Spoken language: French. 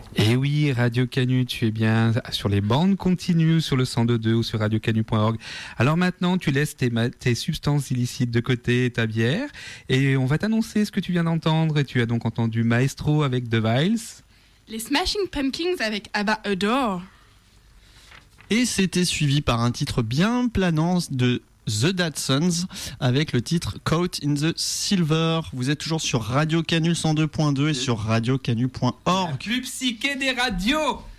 Et oui, Radio Canu, tu es bien sur les bandes continues sur le 102.2 ou sur radiocanu.org. Alors maintenant, tu laisses tes substances illicites de côté, ta bière, et on va t'annoncer ce que tu viens d'entendre. Et tu as donc entendu Maestro avec The Vials. Les Smashing Pumpkins avec ABBA Adore. Et c'était suivi par un titre bien planant de The Datsuns avec le titre Caught in the Silver. Vous êtes toujours sur Radio Canu 102.2 et sur radiocanu.org. La plus psyché des radios.